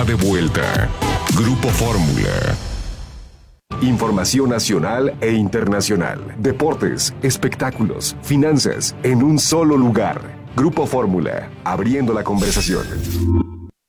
está de vuelta. Grupo Fórmula. Información nacional e internacional. Deportes, espectáculos, finanzas, en un solo lugar. Grupo Fórmula, abriendo la conversación.